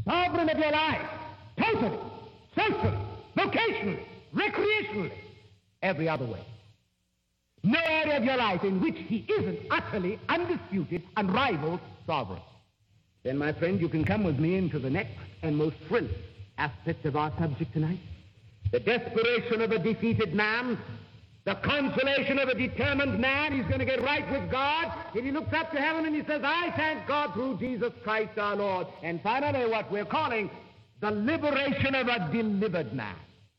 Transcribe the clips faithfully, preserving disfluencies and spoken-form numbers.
sovereign of your life, totally, socially, vocationally, recreationally, every other way. No area of your life in which he isn't utterly, undisputed, unrivaled sovereign. Then, my friend, you can come with me into the next and most thrilling aspect of our subject tonight. The desperation of a defeated man, the consolation of a determined man. He's going to get right with God. And he looks up to heaven and he says, I thank God through Jesus Christ our Lord. And finally, what we're calling the liberation of a delivered man.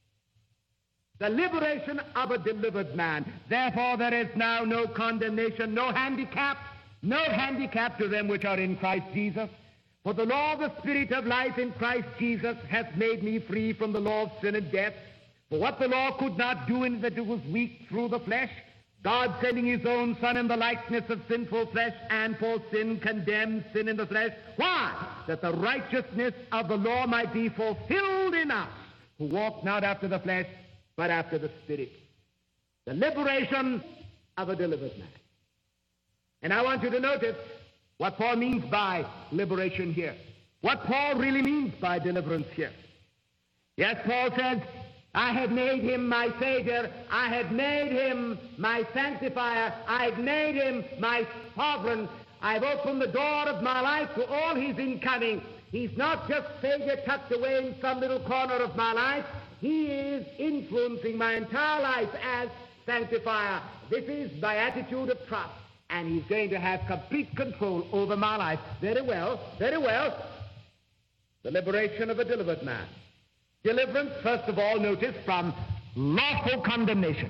The liberation of a delivered man. Therefore, there is now no condemnation, no handicap, no handicap to them which are in Christ Jesus. For the law of the Spirit of life in Christ Jesus hath made me free from the law of sin and death. For what the law could not do in that it was weak through the flesh, God sending his own Son in the likeness of sinful flesh, and for sin condemned sin in the flesh. Why? That the righteousness of the law might be fulfilled in us, who walk not after the flesh, but after the Spirit. The liberation of a delivered man. And I want you to notice what Paul means by liberation here. What Paul really means by deliverance here. Yes, Paul says, I have made him my Savior. I have made him my sanctifier. I've made him my sovereign. I've opened the door of my life to all his incoming. He's not just Savior tucked away in some little corner of my life. He is influencing my entire life as sanctifier. This is my attitude of trust. And he's going to have complete control over my life. Very well, very well. The liberation of a delivered man. Deliverance, first of all, notice, from lawful condemnation.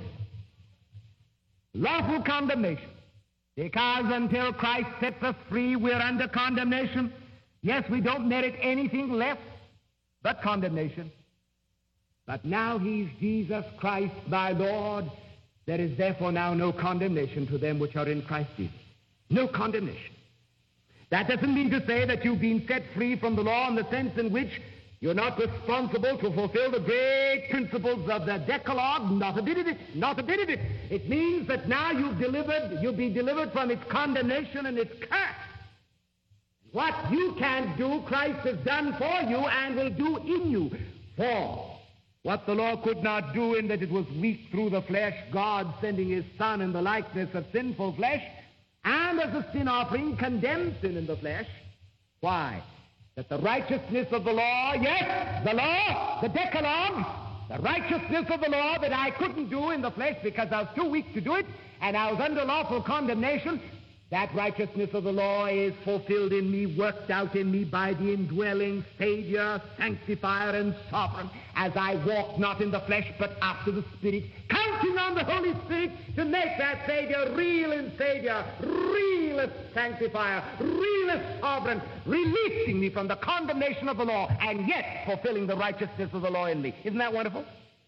Lawful condemnation. Because until Christ sets us free, we're under condemnation. Yes, we don't merit anything less but condemnation. But now he's Jesus Christ, my Lord. There is therefore now no condemnation to them which are in Christ Jesus. No condemnation. That doesn't mean to say that you've been set free from the law in the sense in which you're not responsible to fulfill the great principles of the Decalogue. Not a bit of it. Not a bit of it. It means that now you've delivered, you'll be delivered from its condemnation and its curse. What you can't do, Christ has done for you and will do in you. For what the law could not do in that it was weak through the flesh, God sending his Son in the likeness of sinful flesh, and as a sin offering condemned sin in the flesh. Why? That the righteousness of the law, yes, the law, the Decalogue, the righteousness of the law that I couldn't do in the flesh because I was too weak to do it, and I was under lawful condemnation, that righteousness of the law is fulfilled in me, worked out in me by the indwelling Savior, sanctifier, and sovereign, as I walk not in the flesh but after the Spirit, counting on the Holy Spirit to make that Savior real in Savior, real as sanctifier, real as sovereign, releasing me from the condemnation of the law, and yet fulfilling the righteousness of the law in me. Isn't that wonderful?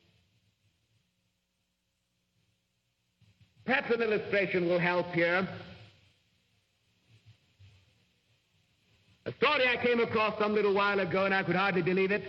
Perhaps an illustration will help here. A story I came across some little while ago, and I could hardly believe it.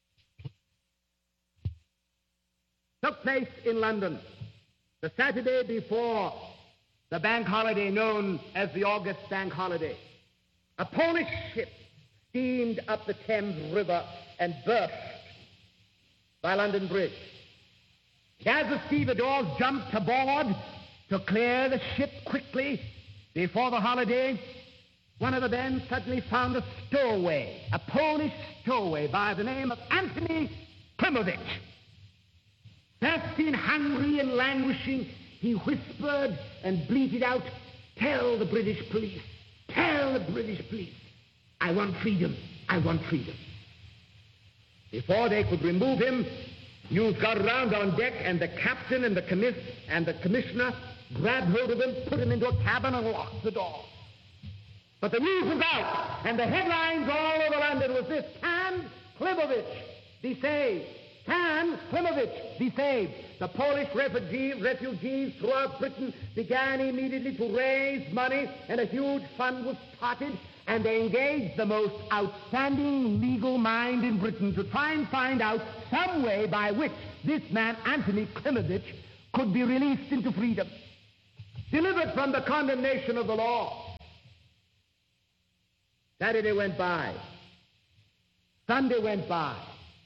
Took place in London the Saturday before the bank holiday known as the August bank holiday. A Polish ship steamed up the Thames River and burst by London Bridge. As the stevedores jumped aboard to clear the ship quickly before the holiday, one of the men suddenly found a stowaway, a Polish stowaway by the name of Antony Klimovich. Thirsty and hungry and languishing, he whispered and bleated out, "Tell the British police, tell the British police, I want freedom, I want freedom." Before they could remove him, news got around on deck, and the captain and the, commis- and the commissioner grabbed hold of him, put him into a cabin, and locked the door. But the news was out, and the headlines all over London was this: Can Klimovich be saved? Can Klimovich be saved? The Polish refugee, refugees throughout Britain began immediately to raise money, and a huge fund was started, and they engaged the most outstanding legal mind in Britain to try and find out some way by which this man, Antony Klimovich, could be released into freedom, delivered from the condemnation of the law. Saturday went by. Sunday went by.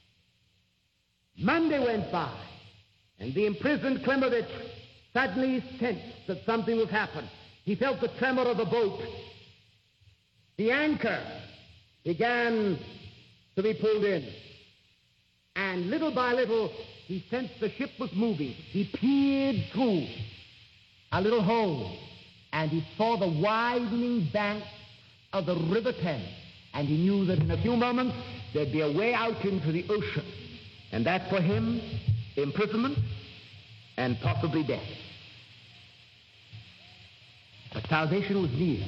Monday went by. And the imprisoned Klimovich suddenly sensed that something was happening. He felt the tremor of the boat. The anchor began to be pulled in. And little by little, he sensed the ship was moving. He peered through a little hole, and he saw the widening banks of the River Thames. And he knew that in a few moments, there'd be a way out into the ocean. And that for him, imprisonment and possibly death. But salvation was near.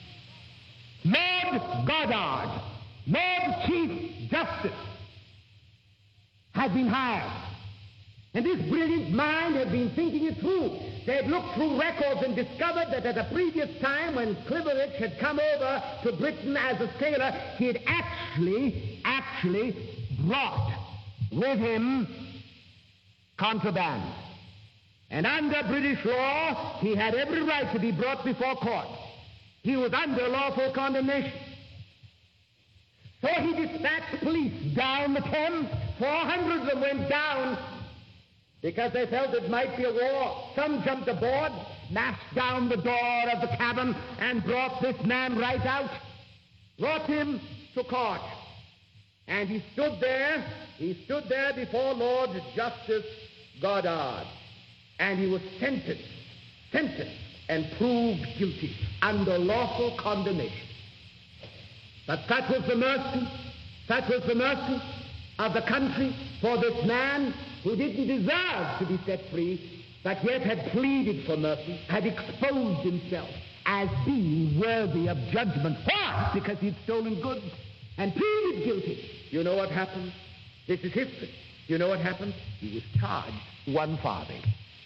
Lord Goddard, Lord Chief Justice, had been hired. And this brilliant mind had been thinking it through. They had looked through records and discovered that at a previous time when Klimovich had come over to Britain as a sailor, he had actually, actually brought with him contraband. And under British law, he had every right to be brought before court. He was under lawful condemnation. So he dispatched police down the Thames. Four hundred of them went down because they felt it might be a war. Some jumped aboard, smashed down the door of the cabin, and brought this man right out, brought him to court. And he stood there, he stood there before Lord Justice Goddard, and he was sentenced, sentenced, and proved guilty under lawful condemnation. But such was the mercy, such was the mercy of the country for this man who didn't deserve to be set free, but yet had pleaded for mercy, had exposed himself as being worthy of judgment. Why? Because he'd stolen goods and pleaded guilty. You know what happened? This is history. You know what happened? He was charged one farthing.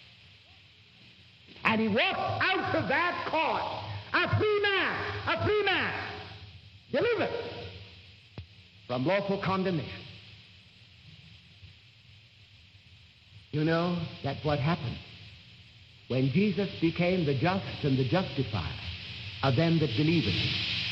And he walked out of that court a free man, a free man, delivered from lawful condemnation. You know, that's what happened when Jesus became the just and the justifier of them that believe in him.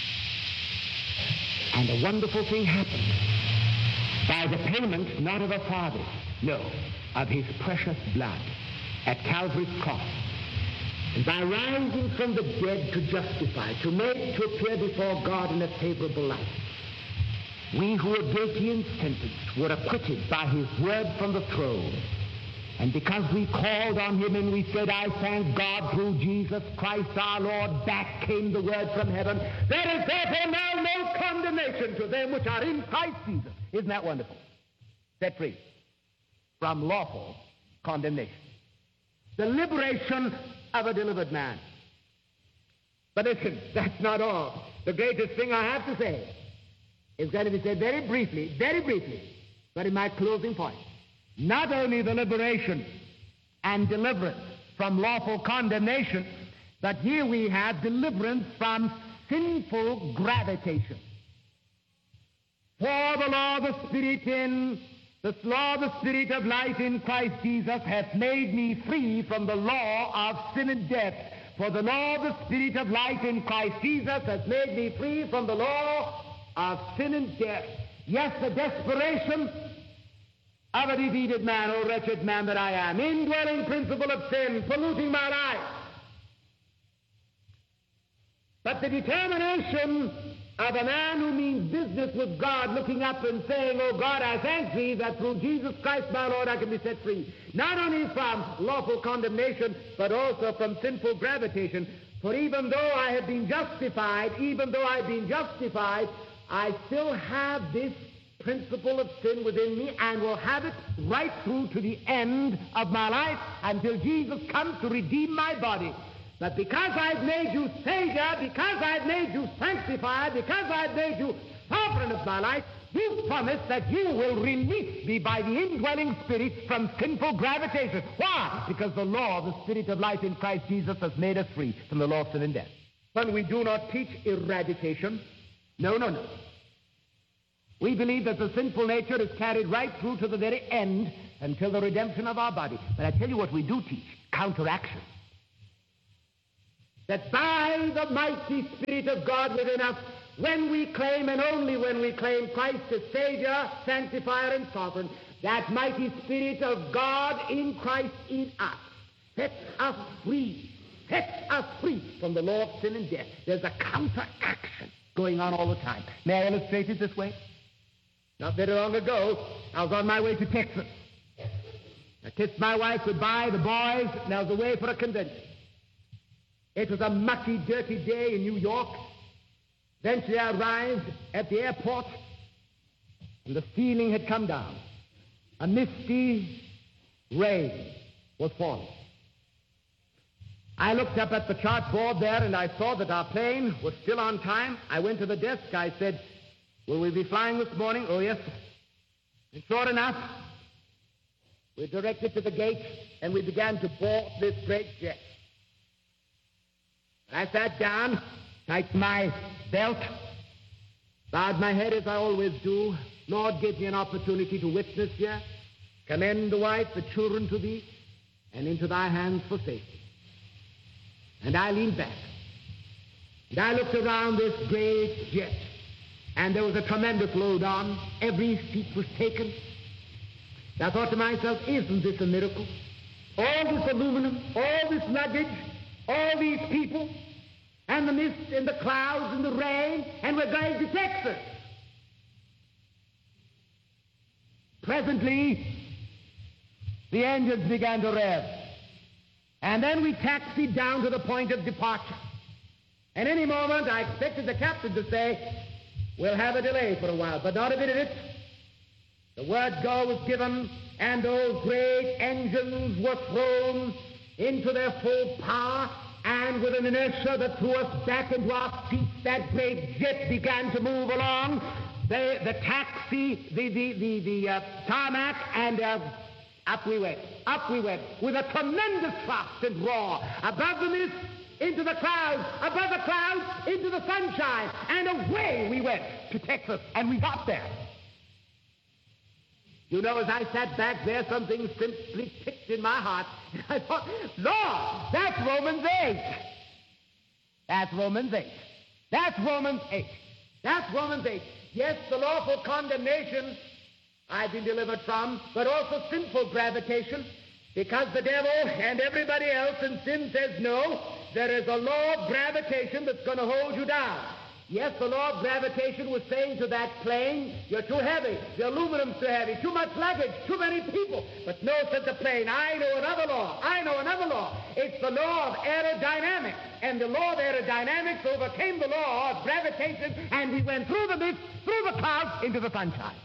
And a wonderful thing happened. By the payment, not of a farthing, no, of his precious blood at Calvary's cross. And by rising from the dead to justify, to make to appear before God in a favorable light, we who were guilty and sentenced were acquitted by his word from the throne. And because we called on him and we said, I thank God through Jesus Christ our Lord, back came the word from heaven. There is therefore now no condemnation to them which are in Christ Jesus. Isn't that wonderful? Set free from lawful condemnation. The liberation of a delivered man. But listen, that's not all. The greatest thing I have to say is going to be said very briefly, very briefly, but in my closing point. Not only the liberation and deliverance from lawful condemnation, but here we have deliverance from sinful gravitation. For the law of the Spirit in, the law of the Spirit of life in Christ Jesus hath made me free from the law of sin and death. For the law of the Spirit of life in Christ Jesus hath made me free from the law of sin and death. Yes, the desperation of a defeated man, oh wretched man that I am, indwelling principle of sin, polluting my life. But the determination of a man who means business with God, looking up and saying, oh God, I thank thee that through Jesus Christ my Lord I can be set free, not only from lawful condemnation, but also from sinful gravitation. For even though I have been justified, even though I've been justified, I still have this principle of sin within me and will have it right through to the end of my life until Jesus comes to redeem my body. But because I've made you Savior, because I've made you sanctified, because I've made you sovereign of my life, you promise that you will release me by the indwelling Spirit from sinful gravitation. Why? Because the law of the Spirit of life in Christ Jesus has made us free from the law of sin and death. When we do not teach eradication, no, no, no. We believe that the sinful nature is carried right through to the very end until the redemption of our body. But I tell you what we do teach, counteraction. That by the mighty Spirit of God within us, when we claim, and only when we claim, Christ as Savior, Sanctifier, and Sovereign, that mighty Spirit of God in Christ in us sets us free, sets us free from the law of sin and death. There's a counteraction going on all the time. May I illustrate it this way? Not very long ago, I was on my way to Texas. I kissed my wife goodbye, the boys, and I was away for a convention. It was a mucky, dirty day in New York. Eventually I arrived at the airport, and the ceiling had come down. A misty rain was falling. I looked up at the chart board there, and I saw that our plane was still on time. I went to the desk. I said, "Will we be flying this morning?" "Oh, yes, sir." And sure enough, we directed to the gate, and we began to board this great jet. I sat down, tightened my belt, bowed my head as I always do. "Lord, give me an opportunity to witness here. Commend the wife, the children to thee, and into thy hands for safety." And I leaned back, and I looked around this great jet, and there was a tremendous load on. Every seat was taken. And I thought to myself, isn't this a miracle? All this aluminum, all this luggage, all these people, and the mist and the clouds and the rain, and we're going to Texas. Presently, the engines began to rev, and then we taxied down to the point of departure. And any moment, I expected the captain to say, "We'll have a delay for a while," but not a bit of it. The word go was given, and those great engines were thrown into their full power, and with an inertia that threw us back into our seats, that great jet began to move along. The, the taxi, the, the, the, the uh, tarmac, and uh, up we went. Up we went with a tremendous thrust and roar. Above the mist, into the clouds. Above the clouds, into the sunshine. And away we went to Texas, and we got there. You know, as I sat back there, something simply ticked in my heart. I thought, Lord, that's Romans eight. That's Romans eight. That's Romans eight. That's Romans eight. Yes, the lawful condemnation I've been delivered from, but also sinful gravitation, because the devil and everybody else in sin says no, there is a law of gravitation that's going to hold you down. Yes, the law of gravitation was saying to that plane, "You're too heavy, the aluminum's too heavy, too much luggage, too many people." But no, said the plane, "I know another law, I know another law. It's the law of aerodynamics." And the law of aerodynamics overcame the law of gravitation, and we went through the mist, through the clouds, into the sunshine.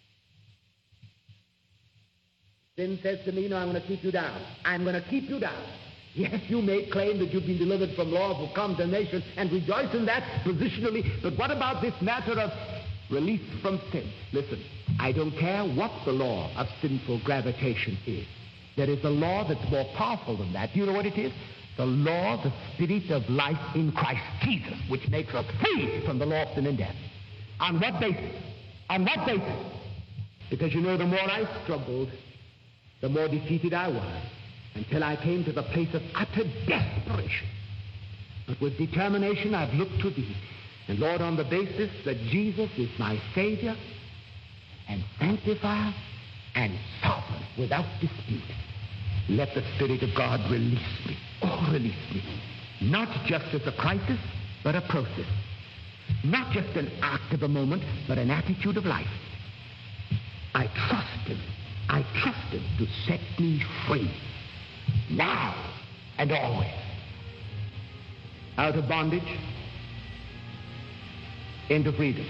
Sin says to me, "No, I'm going to keep you down. I'm going to keep you down." Yes, you may claim that you've been delivered from lawful condemnation and rejoice in that positionally, but what about this matter of release from sin? Listen, I don't care what the law of sinful gravitation is. There is a law that's more powerful than that. Do you know what it is? The law, the spirit of life in Christ Jesus, which makes us free from the law of sin and death. On what basis? On what basis? Because you know, the more I struggled, the more defeated I was, until I came to the place of utter desperation. But with determination, I've looked to thee. And Lord, on the basis that Jesus is my Savior and Sanctifier and Sovereign without dispute, let the Spirit of God release me. Oh, release me. Not just as a crisis, but a process. Not just an act of a moment, but an attitude of life. I trust Him. I trust Him to set me free. Now and always. Out of bondage into freedom.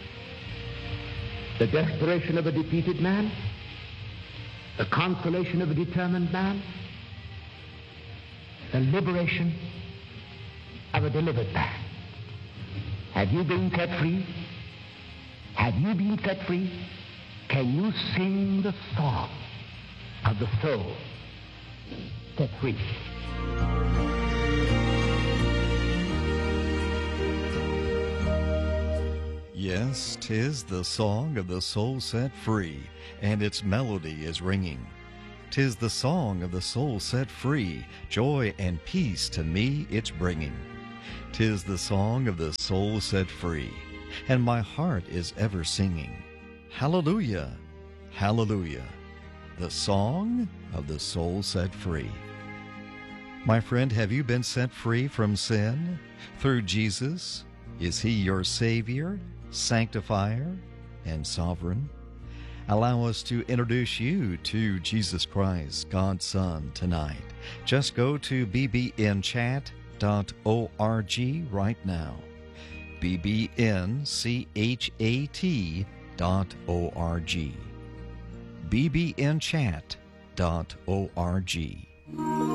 The desperation of a defeated man, the consolation of a determined man, the liberation of a delivered man. Have you been set free? Have you been set free? Can you sing the song of the soul set free? Yes, 'tis the song of the soul set free, and its melody is ringing. 'Tis the song of the soul set free, joy and peace to me it's bringing. 'Tis the song of the soul set free. and my heart is ever singing. Hallelujah, hallelujah, the song of the soul set free. My friend, have you been set free from sin through Jesus? Is he your Savior, Sanctifier, and Sovereign? Allow us to introduce you to Jesus Christ, God's Son, tonight. Just go to b b n chat dot org right now. b b n chat dot org. b b n chat dot org.